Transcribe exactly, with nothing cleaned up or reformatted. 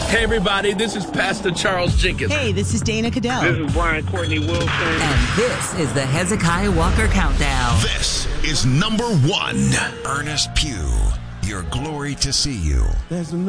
Hey, everybody, this is Pastor Charles Jenkins. Hey, this is Dana Cadell. This is Brian Courtney Wilson. And this is the Hezekiah Walker Countdown. This is number one. Ernest Pugh, your glory to see you. There's